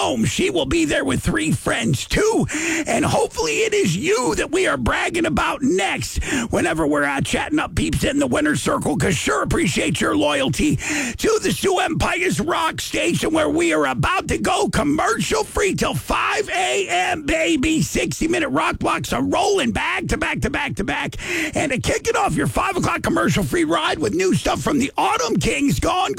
home. She will be there with 3 friends, too. And hopefully it is you that we are bragging about next whenever we're chatting up peeps in the winner's circle, because sure appreciate your loyalty to the Sioux Empire's rock station, where we are about to go commercial-free till 5 a.m., baby. 60-minute rock blocks are rolling back to back to back to back. And to kick it off, your 5 o'clock commercial-free ride with new stuff from the Autumn Kings. Gone.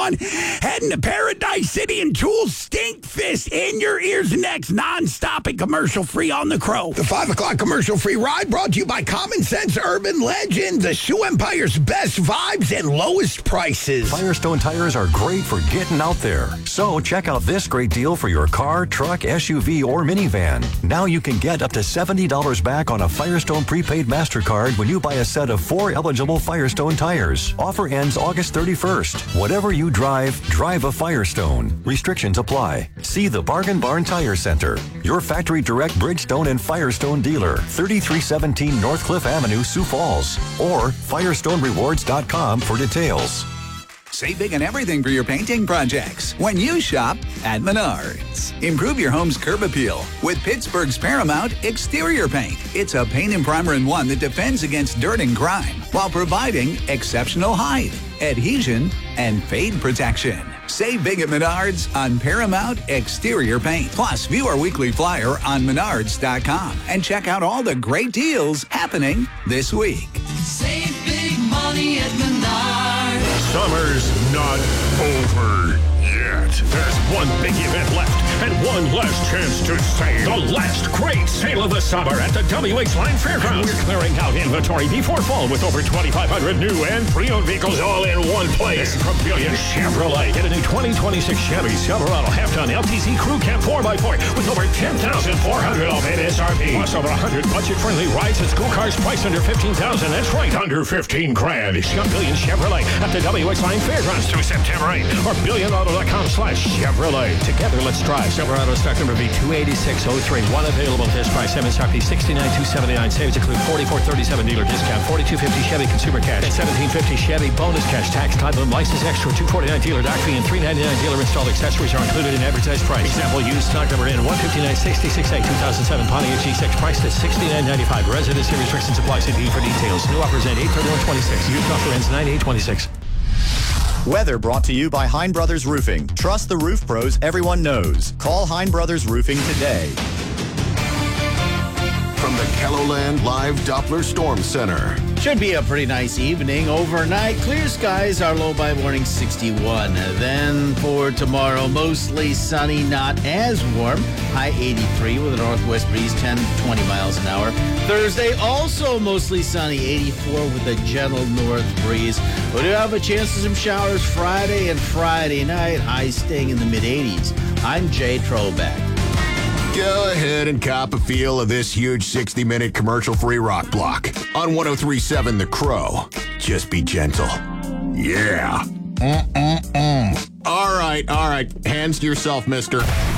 Heading to Paradise City and Tool Stink Fist in your ears next. Non-stop and commercial-free on the Crow. The 5 o'clock commercial-free ride brought to you by Common Sense Urban Legend, the Sioux Empire's best vibes and lowest prices. Firestone tires are great for getting out there. So check out this great deal for your car, truck, SUV, or minivan. Now you can get up to $70 back on a Firestone prepaid MasterCard when you buy a set of 4 eligible Firestone tires. Offer ends August 31st. Whatever you drive, drive a Firestone. Restrictions apply. See the Bargain Barn Tire Center, your factory direct Bridgestone and Firestone dealer, 3317 North Cliff Avenue, Sioux Falls, or FirestoneRewards.com for details. Save big on everything for your painting projects when you shop at Menards. Improve your home's curb appeal with Pittsburgh's Paramount Exterior Paint. It's a paint and primer in one that defends against dirt and grime while providing exceptional height, adhesion, and fade protection. Save big at Menards on Paramount Exterior Paint. Plus, view our weekly flyer on Menards.com and check out all the great deals happening this week. Save big money at Menards. Summer's not over yet. There's one big event left and one last chance to save. The last great sale of the summer at the WH Line Fairgrounds. We're clearing out inventory before fall with over 2,500 new and pre-owned vehicles all in one place. From Billion Chevrolet, get a new 2026 Chevy Silverado half-ton LTZ Crew Cab 4x4 with over 10,400 off MSRP. Plus over 100 budget-friendly rides and school cars priced under $15,000. That's right, under $15,000. Shop Billion Chevrolet at the WH Line Fairgrounds through September 8th or BillionAuto.com/Chevrolet. Together, let's drive. Silverado stock number B28603. One available. This price MSRP $69,279. Savings include $44.37 dealer discount, $42.50 Chevy consumer cash, $17.50 Chevy bonus cash, tax, title, and license extra, $249 dealer dock fee, and $399 dealer installed accessories are included in advertised price. Example used stock number in 159.66A 2007 Pontiac G6 priced at $69.95. Residency restrictions apply. See D for details. New offers end 8/31/26. Used offer ends 9/8/26. Weather brought to you by Hein Brothers Roofing. Trust the roof pros everyone knows. Call Hein Brothers Roofing today. From the KELOLAND Live Doppler Storm Center. Should be a pretty nice evening. Overnight, clear skies, our low by morning 61. Then for tomorrow, mostly sunny, not as warm. High 83 with a northwest breeze, 10 to 20 miles an hour. Thursday, also mostly sunny, 84 with a gentle north breeze. We do have a chance of some showers Friday and Friday night. Highs staying in the mid-80s. I'm Jay Trollback. Go ahead and cop a feel of this huge 60-minute commercial-free rock block on 103.7 The Crow. Just be gentle. Yeah. All right. Hands to yourself, mister.